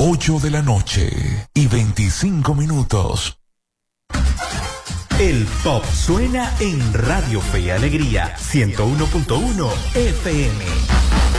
8 de la noche y 25 minutos. El pop suena en Radio Fe y Alegría 101.1 FM.